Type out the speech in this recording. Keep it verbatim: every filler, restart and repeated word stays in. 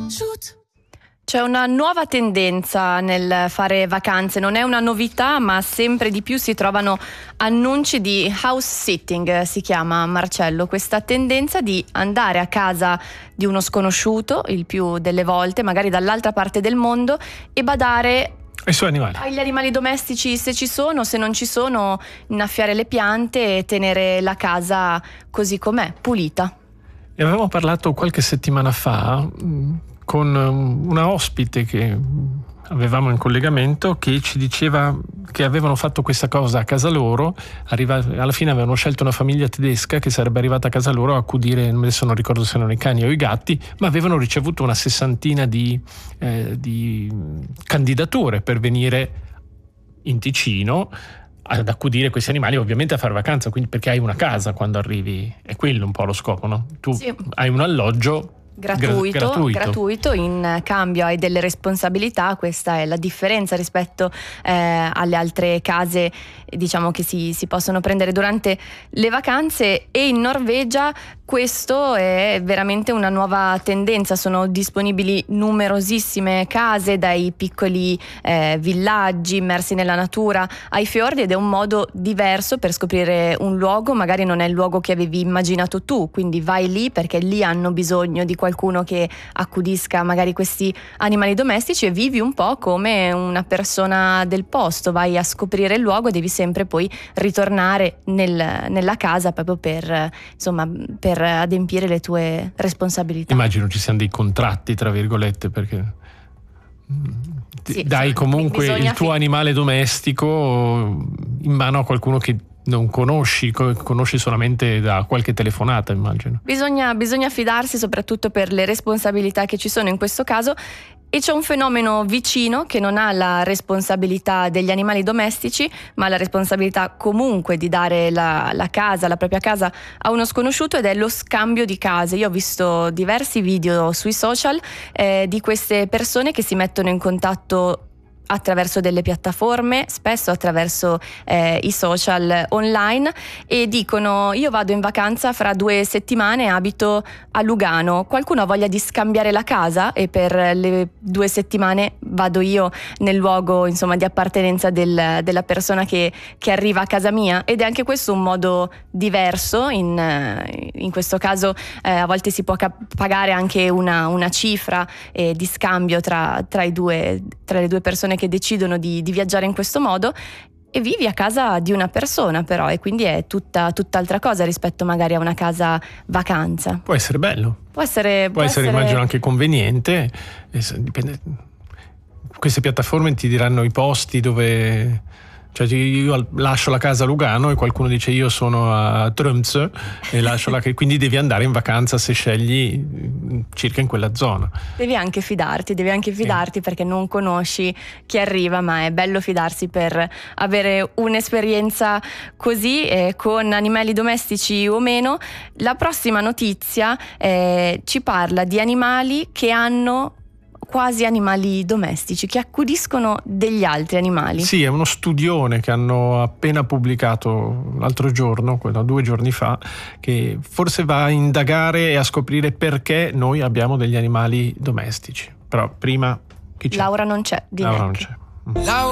C'è una nuova tendenza nel fare vacanze, non è una novità, ma sempre di più si trovano annunci di house sitting, si chiama, Marcello, questa tendenza di andare a casa di uno sconosciuto, il più delle volte, magari dall'altra parte del mondo, e badare ai suoi animali. Agli animali domestici, se ci sono, se non ci sono, innaffiare le piante e tenere la casa così com'è, pulita. E avevamo parlato qualche settimana fa con una ospite che avevamo in collegamento che ci diceva che avevano fatto questa cosa a casa loro. Arriva, alla fine avevano scelto una famiglia tedesca che sarebbe arrivata a casa loro a accudire, adesso non ricordo se erano i cani o i gatti, ma avevano ricevuto una sessantina di, eh, di candidature per venire in Ticino ad accudire questi animali, ovviamente a fare vacanza, quindi perché hai una casa quando arrivi, è quello un po' lo scopo, no? Tu sì. Hai un alloggio Gratuito, Gra- gratuito. gratuito, in cambio hai delle responsabilità. Questa è la differenza rispetto eh, alle altre case, diciamo, che si, si possono prendere durante le vacanze. E in Norvegia questo è veramente una nuova tendenza, sono disponibili numerosissime case, dai piccoli eh, villaggi immersi nella natura ai fiordi, ed è un modo diverso per scoprire un luogo. Magari non è il luogo che avevi immaginato tu, quindi vai lì perché lì hanno bisogno di qualcuno che accudisca magari questi animali domestici, e vivi un po' come una persona del posto, vai a scoprire il luogo e devi sempre poi ritornare nel, nella casa proprio per, insomma, per adempiere le tue responsabilità. Immagino ci siano dei contratti, tra virgolette, perché sì, dai sì, comunque il tuo fi- animale domestico in mano a qualcuno che non conosci, conosci solamente da qualche telefonata, immagino. Bisogna, bisogna fidarsi, soprattutto per le responsabilità che ci sono in questo caso. E c'è un fenomeno vicino che non ha la responsabilità degli animali domestici, ma la responsabilità comunque di dare la, la casa, la propria casa a uno sconosciuto, ed è lo scambio di case. Io ho visto diversi video sui social eh, di queste persone che si mettono in contatto attraverso delle piattaforme, spesso attraverso eh, i social online, e dicono: io vado in vacanza fra due settimane, abito a Lugano, qualcuno ha voglia di scambiare la casa e per le due settimane vado io nel luogo, insomma, di appartenenza del, della persona che, che arriva a casa mia. Ed è anche questo un modo diverso. In, in questo caso eh, a volte si può cap- pagare anche una, una cifra eh, di scambio tra, tra, i due, tra le due persone che decidono di, di viaggiare in questo modo, e vivi a casa di una persona però, e quindi è tutta tutt'altra cosa rispetto magari a una casa vacanza. Può essere bello, può essere può, può essere, essere immagino, anche conveniente. Dipende. Queste piattaforme ti diranno i posti dove, cioè, io lascio la casa a Lugano e qualcuno dice io sono a Tromsø e lascio la, quindi devi andare in vacanza se scegli circa in quella zona. Devi anche fidarti, devi anche fidarti, sì, perché non conosci chi arriva, ma è bello fidarsi per avere un'esperienza così eh, con animali domestici o meno. La prossima notizia eh, ci parla di animali che hanno quasi animali domestici, che accudiscono degli altri animali. Sì, è uno studione che hanno appena pubblicato l'altro giorno, quello due giorni fa, che forse va a indagare e a scoprire perché noi abbiamo degli animali domestici. Però prima chi c'è? Laura non c'è, di Laura neanche. non c'è.